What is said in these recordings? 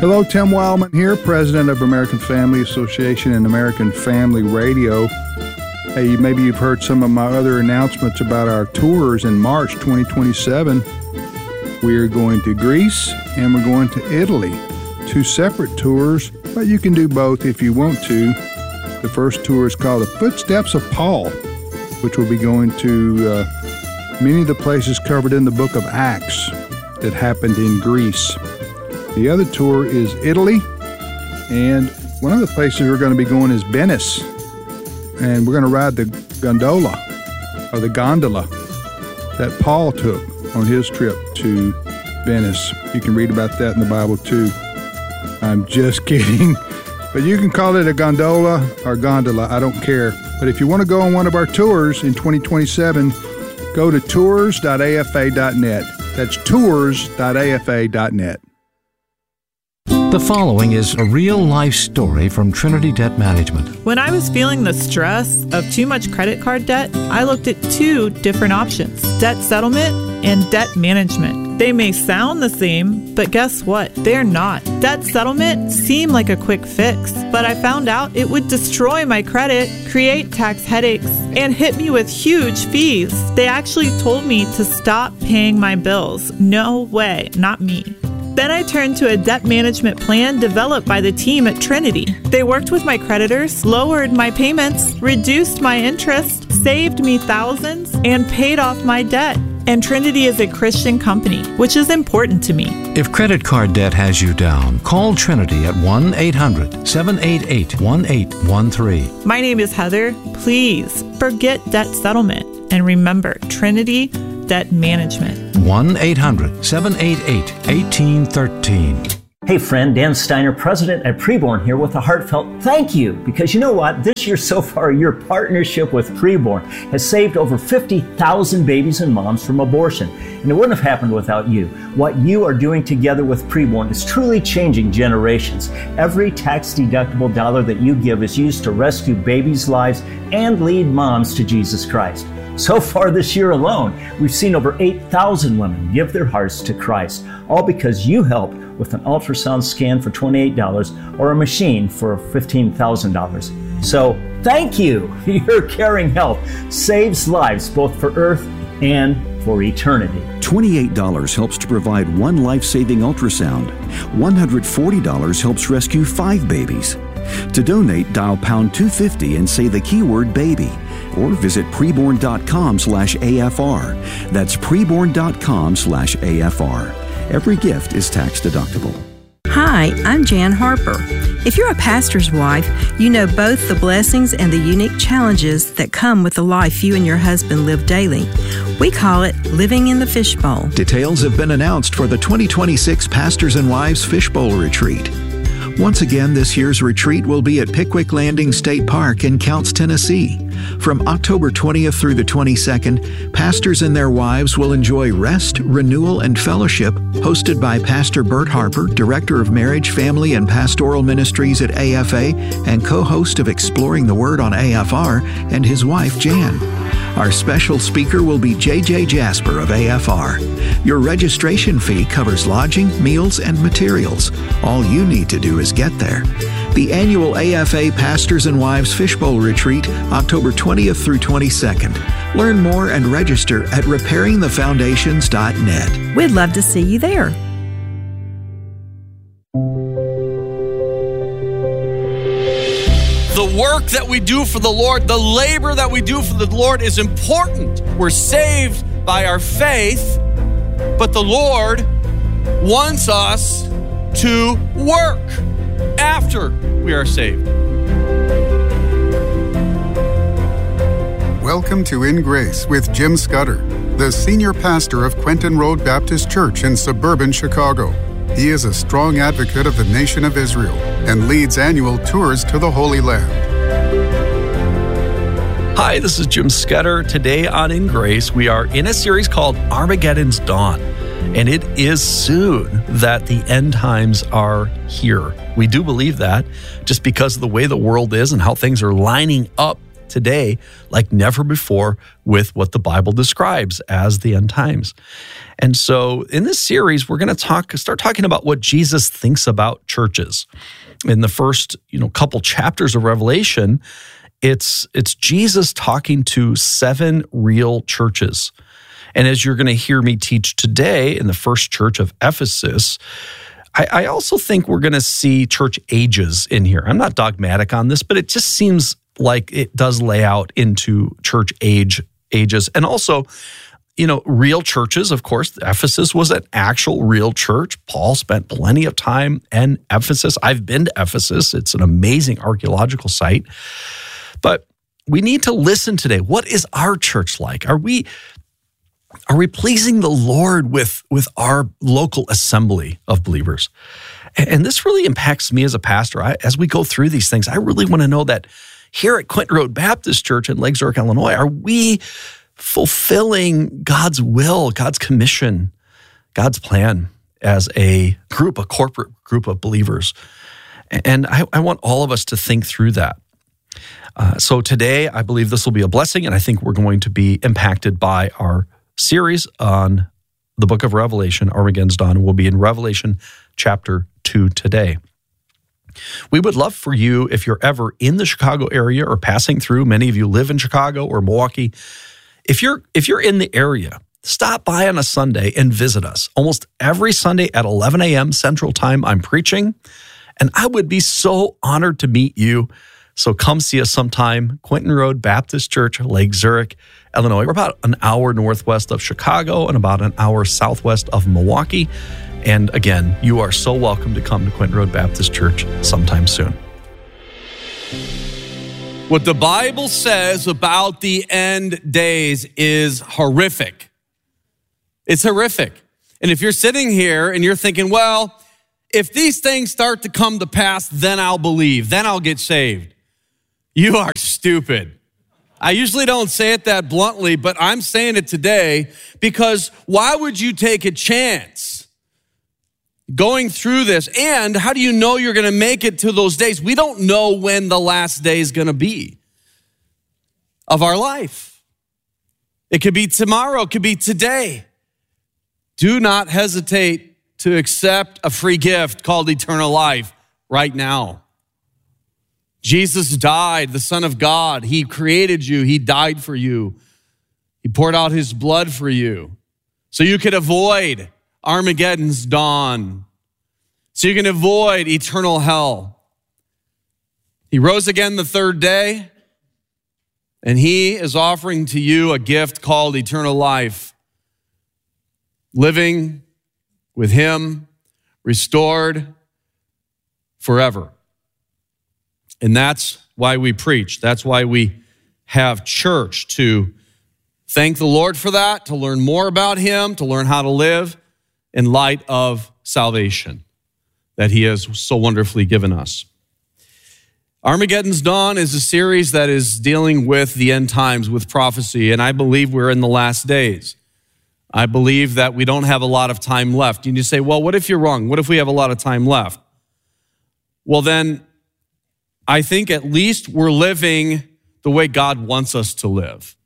Hello, Tim Wildman here, President of American Family Association and American Family Radio. Hey, maybe you've heard some of my other announcements about our tours in March 2027. We're going to Greece and we're going to Italy. 2 separate tours, but you can do both if you want to. The first tour is called The Footsteps of Paul, which will be going to many of the places covered in the book of Acts that happened in Greece. The other tour is Italy, and one of the places we're going to be going is Venice, and we're going to ride the gondola that Paul took on his trip to Venice. You can read about that in the Bible too. I'm just kidding, but you can call it a gondola or gondola, I don't care. But if you want to go on one of our tours in 2027, go to tours.afa.net. That's tours.afa.net. The following is a real-life story from Trinity Debt Management. When I was feeling the stress of too much credit card debt, I looked at 2 different options: debt settlement and debt management. They may sound the same, but guess what? They're not. Debt settlement seemed like a quick fix, but I found out it would destroy my credit, create tax headaches, and hit me with huge fees. They actually told me to stop paying my bills. No way, not me. Then I turned to a debt management plan developed by the team at Trinity. They worked with my creditors, lowered my payments, reduced my interest, saved me thousands, and paid off my debt. And Trinity is a Christian company, which is important to me. If credit card debt has you down, call Trinity at 1-800-788-1813. My name is Heather. Please forget debt settlement and remember Trinity Debt Management. 1-800-788-1813. Hey friend, Dan Steiner, President at Preborn here with a heartfelt thank you. Because you know what? This year so far, your partnership with Preborn has saved over 50,000 babies and moms from abortion. And it wouldn't have happened without you. What you are doing together with Preborn is truly changing generations. Every tax-deductible dollar that you give is used to rescue babies' lives and lead moms to Jesus Christ. So far this year alone, we've seen over 8,000 women give their hearts to Christ, all because you helped with an ultrasound scan for $28 or a machine for $15,000. So thank you. Your caring help saves lives both for earth and for eternity. $28 helps to provide 1 life-saving ultrasound. $140 helps rescue 5 babies. To donate, dial pound 250 and say the keyword baby. Or visit preborn.com/AFR. That's preborn.com/AFR. Every gift is tax deductible. Hi, I'm Jan Harper. If you're a pastor's wife, you know both the blessings and the unique challenges that come with the life you and your husband live daily. We call it living in the fishbowl. Details have been announced for the 2026 Pastors and Wives Fishbowl Retreat. Once again, this year's retreat will be at Pickwick Landing State Park in Counce, Tennessee. From October 20th through the 22nd, pastors and their wives will enjoy rest, renewal, and fellowship hosted by Pastor Bert Harper, Director of Marriage, Family, and Pastoral Ministries at AFA and co-host of Exploring the Word on AFR, and his wife, Jan. Our special speaker will be J.J. Jasper of AFR. Your registration fee covers lodging, meals, and materials. All you need to do is get there. The annual AFA Pastors and Wives Fishbowl Retreat, October 20th through 22nd. Learn more and register at repairingthefoundations.net. We'd love to see you there. The work that we do for the Lord, the labor that we do for the Lord is important. We're saved by our faith, but the Lord wants us to work after we are saved. Welcome to In Grace with Jim Scudder, the senior pastor of Quentin Road Baptist Church in suburban Chicago. He is a strong advocate of the nation of Israel and leads annual tours to the Holy Land. Hi, this is Jim Scudder. Today on In Grace, we are in a series called Armageddon's Dawn. And it is soon that the end times are here. We do believe that just because of the way the world is and how things are lining up today like never before with what the Bible describes as the end times. And so in this series, we're going to start talking about what Jesus thinks about churches. In the first, couple chapters of Revelation, it's Jesus talking to 7 real churches. And as you're going to hear me teach today in the first church of Ephesus, I also think we're going to see church ages in here. I'm not dogmatic on this, but it just seems like it does lay out into church ages. And also, real churches, of course. Ephesus was an actual real church. Paul spent plenty of time in Ephesus. I've been to Ephesus. It's an amazing archaeological site. But we need to listen today. What is our church like? Are we pleasing the Lord with our local assembly of believers? And this really impacts me as a pastor. As we go through these things, I really want to know that here at Quentin Road Baptist Church in Lake Zurich, Illinois, are we fulfilling God's will, God's commission, God's plan as a corporate group of believers? And I want all of us to think through that. So today, I believe this will be a blessing, and I think we're going to be impacted by our series on the book of Revelation, Armageddon's Dawn. We'll be in Revelation chapter 2 today. We would love for you, if you're ever in the Chicago area or passing through, many of you live in Chicago or Milwaukee, if you're in the area, stop by on a Sunday and visit us. Almost every Sunday at 11 a.m. Central Time, I'm preaching, and I would be so honored to meet you. So come see us sometime. Quentin Road Baptist Church, Lake Zurich, Illinois. We're about an hour northwest of Chicago and about an hour southwest of Milwaukee. And again, you are so welcome to come to Quentin Road Baptist Church sometime soon. What the Bible says about the end days is horrific. It's horrific. And if you're sitting here and you're thinking, well, if these things start to come to pass, then I'll believe, then I'll get saved. You are stupid. I usually don't say it that bluntly, but I'm saying it today because why would you take a chance going through this? And how do you know you're going to make it to those days? We don't know when the last day is going to be of our life. It could be tomorrow. It could be today. Do not hesitate to accept a free gift called eternal life right now. Jesus died, the Son of God. He created you. He died for you. He poured out his blood for you so you could avoid Armageddon's dawn, so you can avoid eternal hell. He rose again the third day, and he is offering to you a gift called eternal life, living with him, restored forever. And that's why we preach. That's why we have church, to thank the Lord for that, to learn more about him, to learn how to live in light of salvation that he has so wonderfully given us. Armageddon's Dawn is a series that is dealing with the end times, with prophecy, and I believe we're in the last days. I believe that we don't have a lot of time left. And you say, well, what if you're wrong? What if we have a lot of time left? Well, then I think at least we're living the way God wants us to live.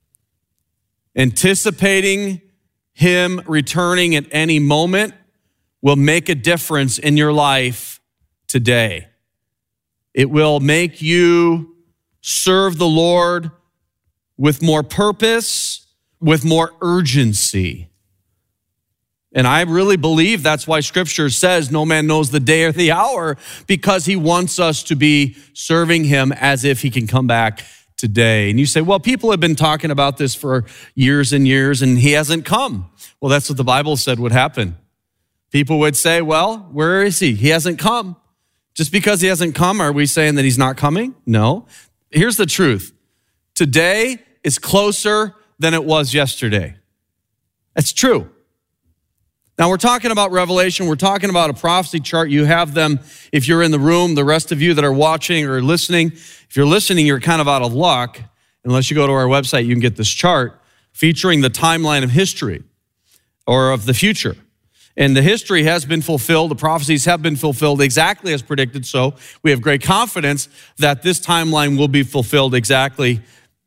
Anticipating him returning at any moment will make a difference in your life today. It will make you serve the Lord with more purpose, with more urgency. And I really believe that's why Scripture says no man knows the day or the hour, because he wants us to be serving him as if he can come back today. And you say, well, people have been talking about this for years and years, and he hasn't come. Well, that's what the Bible said would happen. People would say, well, where is he? He hasn't come. Just because he hasn't come, are we saying that he's not coming? No. Here's the truth. Today is closer than it was yesterday. That's true. Now, we're talking about Revelation. We're talking about a prophecy chart. You have them if you're in the room. The rest of you that are watching or listening, if you're listening, you're kind of out of luck. Unless you go to our website, you can get this chart featuring the timeline of history or of the future. And the history has been fulfilled. The prophecies have been fulfilled exactly as predicted. So we have great confidence that this timeline will be fulfilled exactly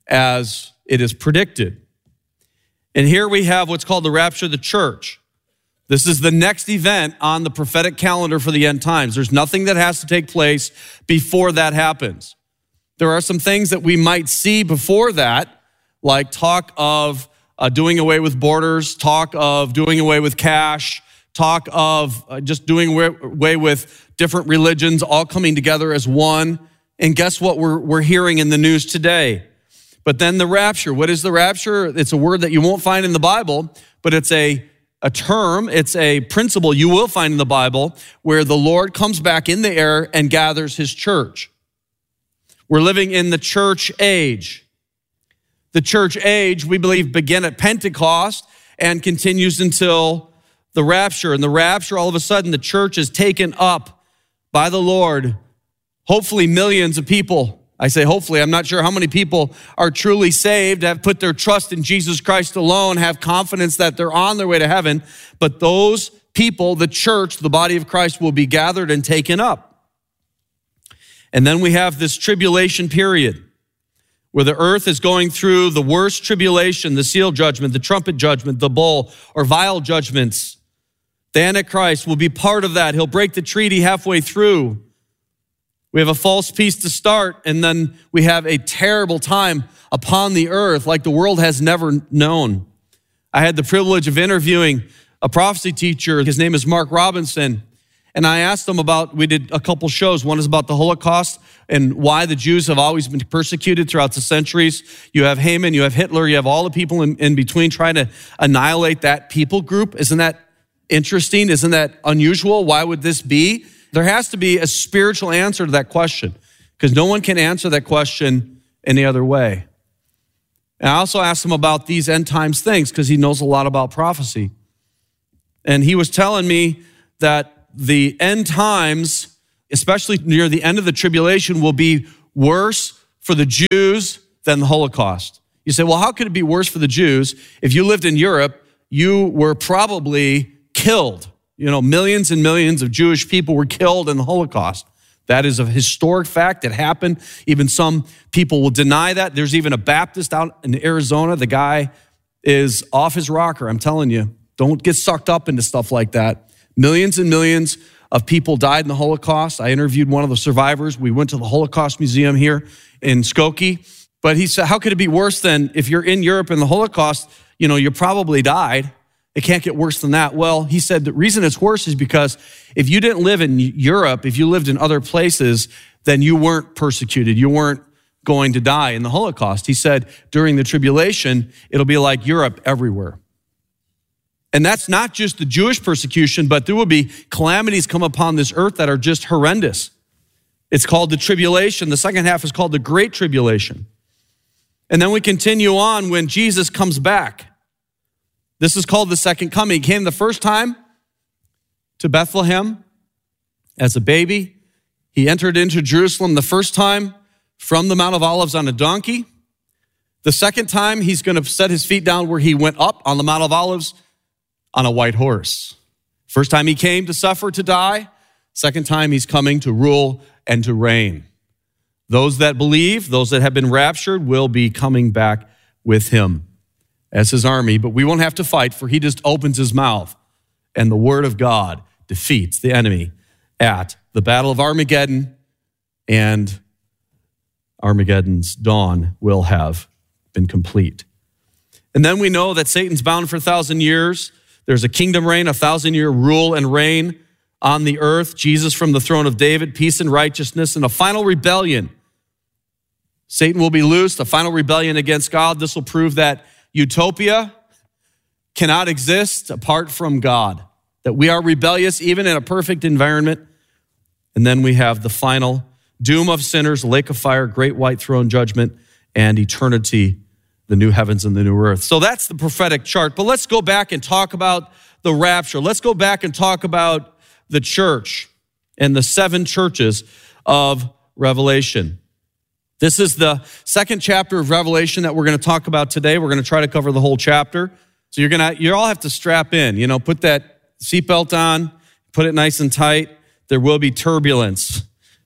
as it is predicted. And here we have what's called the rapture of the church. This is the next event on the prophetic calendar for the end times. There's nothing that has to take place before that happens. There are some things that we might see before that, like talk of doing away with borders, talk of doing away with cash, talk of just doing away with different religions all coming together as one. And guess what we're hearing in the news today? But then the rapture. What is the rapture? It's a word that you won't find in the Bible, but it's a term, it's a principle you will find in the Bible where the Lord comes back in the air and gathers his church. We're living in the church age. The church age, we believe, began at Pentecost and continues until the rapture. And the rapture, all of a sudden, the church is taken up by the Lord. Hopefully, millions of people. I say hopefully, I'm not sure how many people are truly saved, have put their trust in Jesus Christ alone, have confidence that they're on their way to heaven. But those people, the church, the body of Christ, will be gathered and taken up. And then we have this tribulation period where the earth is going through the worst tribulation, the seal judgment, the trumpet judgment, the bowl or vial judgments. The Antichrist will be part of that. He'll break the treaty halfway through. We have a false peace to start, and then we have a terrible time upon the earth like the world has never known. I had the privilege of interviewing a prophecy teacher. His name is Mark Robinson, and I asked him we did a couple shows. One is about the Holocaust and why the Jews have always been persecuted throughout the centuries. You have Haman, you have Hitler, you have all the people in between trying to annihilate that people group. Isn't that interesting? Isn't that unusual? Why would this be? There has to be a spiritual answer to that question because no one can answer that question any other way. And I also asked him about these end times things because he knows a lot about prophecy. And he was telling me that the end times, especially near the end of the tribulation, will be worse for the Jews than the Holocaust. You say, well, how could it be worse for the Jews? If you lived in Europe, you were probably killed. Millions and millions of Jewish people were killed in the Holocaust. That is a historic fact that happened. Even some people will deny that. There's even a Baptist out in Arizona. The guy is off his rocker. I'm telling you, don't get sucked up into stuff like that. Millions and millions of people died in the Holocaust. I interviewed one of the survivors. We went to the Holocaust Museum here in Skokie. But he said, how could it be worse than if you're in Europe in the Holocaust, you probably died. It can't get worse than that. Well, he said the reason it's worse is because if you didn't live in Europe, if you lived in other places, then you weren't persecuted. You weren't going to die in the Holocaust. He said during the tribulation, it'll be like Europe everywhere. And that's not just the Jewish persecution, but there will be calamities come upon this earth that are just horrendous. It's called the tribulation. The second half is called the Great Tribulation. And then we continue on when Jesus comes back. This is called the second coming. He came the first time to Bethlehem as a baby. He entered into Jerusalem the first time from the Mount of Olives on a donkey. The second time, he's going to set his feet down where he went up on the Mount of Olives on a white horse. First time he came to suffer, to die. Second time, he's coming to rule and to reign. Those that believe, those that have been raptured, will be coming back with him as his army, but we won't have to fight, for he just opens his mouth and the word of God defeats the enemy at the Battle of Armageddon, and Armageddon's dawn will have been complete. And then we know that Satan's bound for 1,000 years. There's a kingdom reign, 1,000-year rule and reign on the earth. Jesus from the throne of David, peace and righteousness, and a final rebellion. Satan will be loosed, a final rebellion against God. This will prove that utopia cannot exist apart from God, that we are rebellious even in a perfect environment. And then we have the final doom of sinners, lake of fire, great white throne judgment, and eternity, the new heavens and the new earth. So that's the prophetic chart. But let's go back and talk about the rapture. Let's go back and talk about the church and the 7 churches of Revelation. This is the second chapter of Revelation that we're going to talk about today. We're going to try to cover the whole chapter. So you all have to strap in, put that seatbelt on, put it nice and tight. There will be turbulence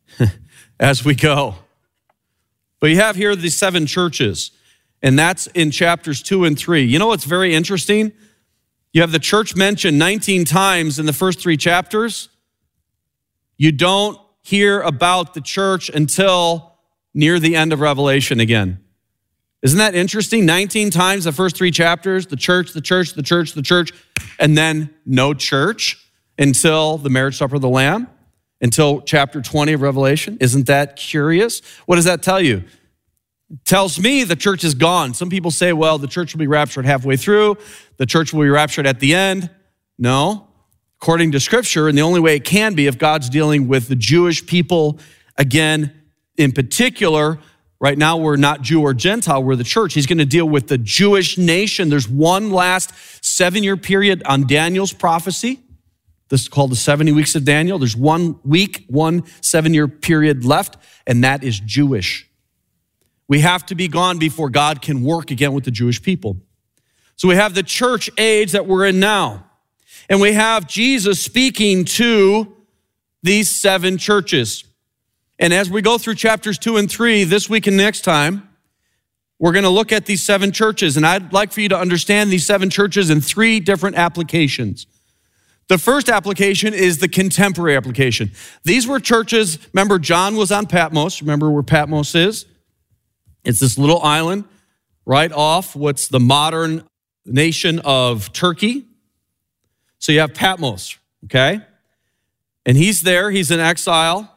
as we go. But you have here these 7 churches, and that's in chapters 2 and 3. You know what's very interesting? You have the church mentioned 19 times in the first 3 chapters. You don't hear about the church until near the end of Revelation again. Isn't that interesting? 19 times the first 3 chapters, the church, the church, the church, the church, and then no church until the marriage supper of the Lamb, until chapter 20 of Revelation. Isn't that curious? What does that tell you? It tells me the church is gone. Some people say, well, the church will be raptured halfway through. The church will be raptured at the end. No. According to Scripture, and the only way it can be if God's dealing with the Jewish people, again, in particular, right now we're not Jew or Gentile, we're the church. He's going to deal with the Jewish nation. There's one last 7-year period on Daniel's prophecy. This is called the 70 weeks of Daniel. There's 1 week, 1 7-year period left, and that is Jewish. We have to be gone before God can work again with the Jewish people. So we have the church age that we're in now. And we have Jesus speaking to these 7 churches. And as we go through chapters 2 and 3 this week and next time, we're going to look at these 7 churches. And I'd like for you to understand these 7 churches in 3 different applications. The first application is the contemporary application. These were churches, remember John was on Patmos. Remember where Patmos is? It's this little island right off what's the modern nation of Turkey. So you have Patmos, okay? And he's there, he's in exile.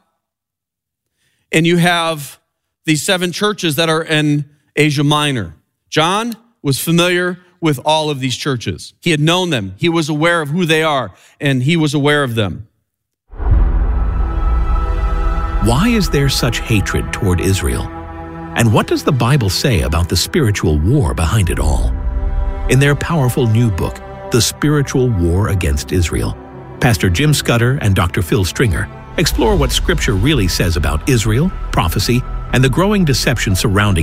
And you have these 7 churches that are in Asia Minor. John was familiar with all of these churches. He had known them. He was aware of who they are, and he was aware of them. Why is there such hatred toward Israel? And what does the Bible say about the spiritual war behind it all? In their powerful new book, The Spiritual War Against Israel, Pastor Jim Scudder and Dr. Phil Stringer explore what Scripture really says about Israel, prophecy, and the growing deception surrounding